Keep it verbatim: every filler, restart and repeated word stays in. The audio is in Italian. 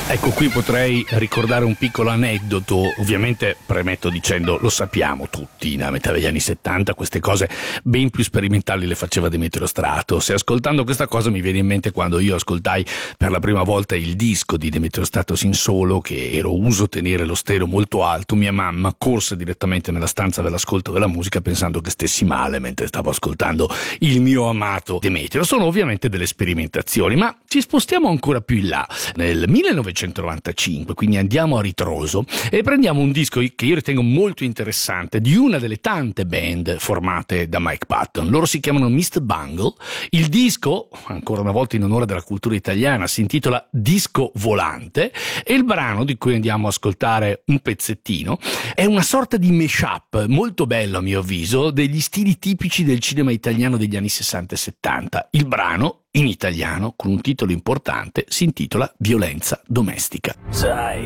Ecco, qui potrei ricordare un piccolo aneddoto, ovviamente premetto dicendo lo sappiamo tutti, nella metà degli anni settanta queste cose ben più sperimentali le faceva Demetrio Stratos, e ascoltando questa cosa mi viene in mente quando io ascoltai per la prima volta il disco di Demetrio Stratos in solo, che ero uso tenere lo stereo molto alto. Mia mamma corse direttamente nella stanza dell'ascolto della musica pensando che stessi male mentre stavo ascoltando il mio amato Demetrio. Sono ovviamente delle sperimentazioni, ma ci spostiamo ancora più in là, nel millenovecentonovantacinque, quindi andiamo a ritroso e prendiamo un disco che io ritengo molto interessante di una delle tante band formate da Mike Patton. Loro si chiamano mister Bungle. Il disco, ancora una volta in onore della cultura italiana, si intitola Disco Volante, e il brano di cui andiamo a ascoltare un pezzettino è una sorta di mashup molto bello, a mio avviso, degli stili tipici del cinema italiano degli anni sessanta e settanta. Il brano, in italiano, con un titolo importante, si intitola Violenza domestica. Sai,